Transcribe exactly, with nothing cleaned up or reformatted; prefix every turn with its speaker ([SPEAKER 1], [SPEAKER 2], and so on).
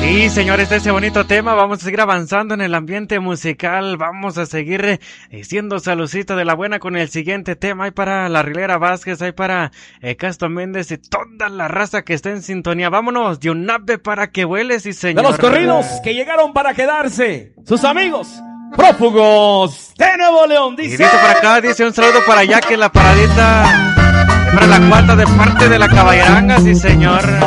[SPEAKER 1] Sí, señores, ese bonito tema, vamos a seguir avanzando en el ambiente musical, vamos a seguir eh, siendo saludcita de la buena con el siguiente tema. Hay para la Rilera Vázquez, hay para eh, Castro Méndez y toda la raza que está en sintonía. Vámonos de un ave para que vueles, sí, señor.
[SPEAKER 2] De los corridos que llegaron para quedarse, sus amigos prófugos de Nuevo León, dice.
[SPEAKER 1] Y dice por acá, dice un saludo para allá que la paradita, para la cuarta de parte de la caballeranga, sí, señor.